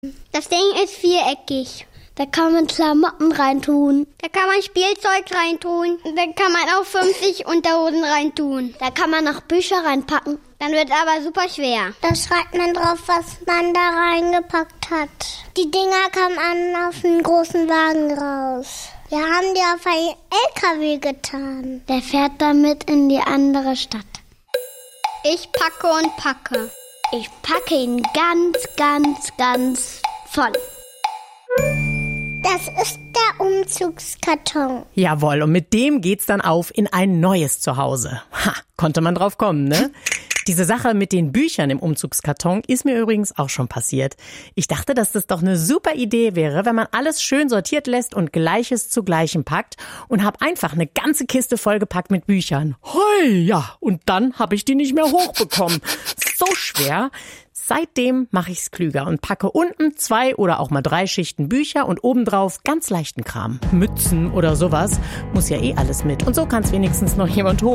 Das Ding ist viereckig. Da kann man Klamotten reintun. Da kann man Spielzeug reintun. Da kann man auch 50 Unterhosen reintun. Da kann man noch Bücher reinpacken. Dann wird aber super schwer. Da schreibt man drauf, was man da reingepackt hat. Die Dinger kann man auf einen großen Wagen raus. Wir haben die auf einen LKW getan. Der fährt damit in die andere Stadt. Ich packe und packe. Ich packe ihn ganz, ganz, ganz voll. Das ist der Umzugskarton. Jawohl, und mit dem geht's dann auf in ein neues Zuhause. Ha, konnte man drauf kommen, ne? Diese Sache mit den Büchern im Umzugskarton ist mir übrigens auch schon passiert. Ich dachte, dass das doch eine super Idee wäre, wenn man alles schön sortiert lässt und Gleiches zu Gleichem packt und habe einfach eine ganze Kiste vollgepackt mit Büchern. Hoi, ja, und dann habe ich die nicht mehr hochbekommen. So schwer. Seitdem mache ich's klüger und packe unten 2 oder auch mal 3 Schichten Bücher und obendrauf ganz leichten Kram. Mützen oder sowas muss ja eh alles mit. Und so kann's wenigstens noch jemand hoch.